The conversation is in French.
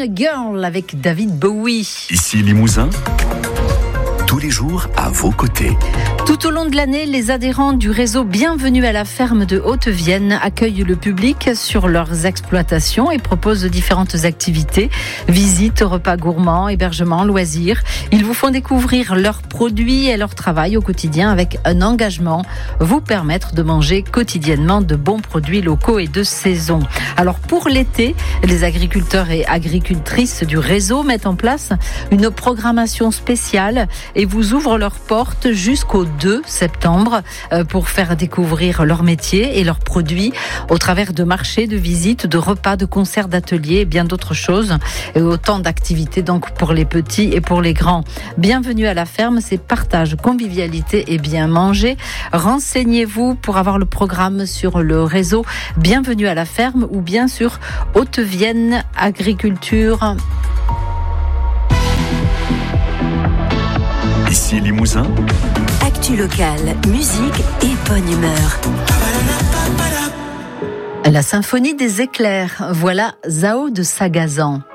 Girl avec David Bowie. Ici Limousin, tous les jours à vos côtés. Tout au long de l'année, les adhérents du réseau Bienvenue à la ferme de Haute-Vienne accueillent le public sur leurs exploitations et proposent différentes activités, visites, repas gourmands, hébergements, loisirs. Ils vous font découvrir leurs produits et leur travail au quotidien avec un engagement, vous permettre de manger quotidiennement de bons produits locaux et de saison. Alors pour l'été, les agriculteurs et agricultrices du réseau mettent en place une programmation spéciale et vous ouvrent leurs portes jusqu'au 2 septembre pour faire découvrir leur métier et leurs produits au travers de marchés, de visites, de repas, de concerts, d'ateliers et bien d'autres choses. Et autant d'activités donc pour les petits et pour les grands. Bienvenue à la ferme, c'est partage, convivialité et bien manger. Renseignez-vous pour avoir le programme sur le réseau Bienvenue à la ferme ou bien sur Haute-Vienne Agriculture. Ici Limousin, actu locale, musique et bonne humeur. La symphonie des éclairs, voilà Zao de Sagazan.